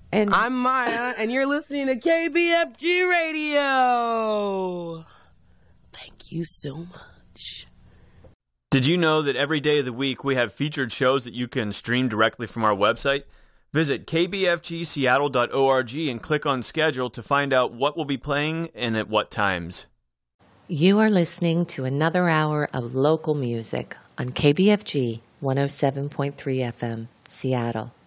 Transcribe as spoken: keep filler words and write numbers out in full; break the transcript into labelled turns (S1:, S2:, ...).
S1: And
S2: I'm Maya, and you're listening to K B F G Radio. Thank you so much.
S3: Did you know that every day of the week we have featured shows that you can stream directly from our website? Visit k b f g seattle dot org and click on schedule to find out what will be playing and at what times.
S1: you are listening to another hour of local music on K B F G one oh seven point three F M, Seattle.